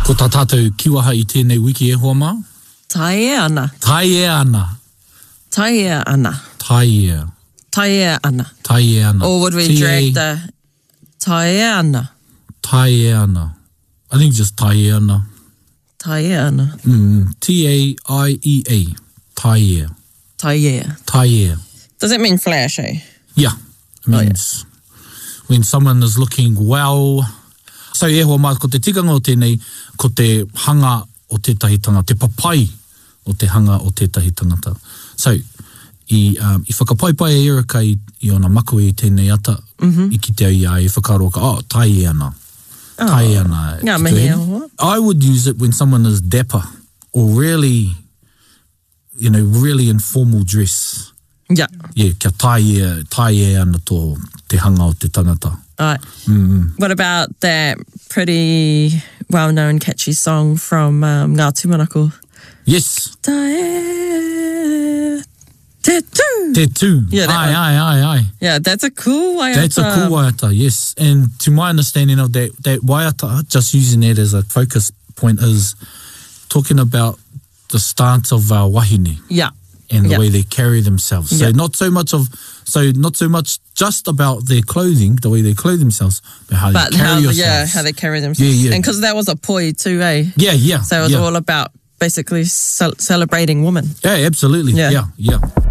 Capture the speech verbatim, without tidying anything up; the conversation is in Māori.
Ko tā tātou kiwaha I tēnei wiki e hoa mā? Tai e ana. Tai e ana. Tai e ana. Tai e. Tai e ana. Tai e ana. Or would we T A drag the tai e ana? Tai e ana. I think just tai e ana. Tai e ana. Mm, T A I E A. Tai e. Tai e. Tai e. Does it mean flashy? Yeah. It means oh, yeah. when someone is looking well. So e hoa mā, ko te tikanga o tēnei, ko te hanga o tētahi tangata, te papai o te hanga o tētahi tangata. So, I, um, I whakapaipai e Erika I, I ona maku I tēnei ata, mm-hmm. I ki te ia I whakaroka, oh, tai e ana. Oh. Tai e ana. Ngā mihi e hoa. I would use it when someone is dapper or really, you know, really informal dress. Yeah. Yeah, kia tai e, tai e ana tō te hanga o te tangata. Right. Mm-hmm. What about that pretty well-known catchy song from um, Ngā Tūmanako? Yes. Tae, te tū. Te tū. Yeah, that ai, one. ai, ai, ai. Yeah, that's a cool waiata. That's a cool waiata, yes. And to my understanding of that, that waiata, just using that as a focus point, is talking about the stance of our wahine. Yeah. And the yep. way they carry themselves. So yep. not so much of, so not so much just about their clothing, the way they clothe themselves, but how but they carry how, yourselves. Yeah, how they carry themselves. Yeah, yeah. And because that was a poi too, eh? Yeah, yeah. So it was yeah. all about basically ce- celebrating women. Yeah, absolutely. Yeah, yeah. yeah.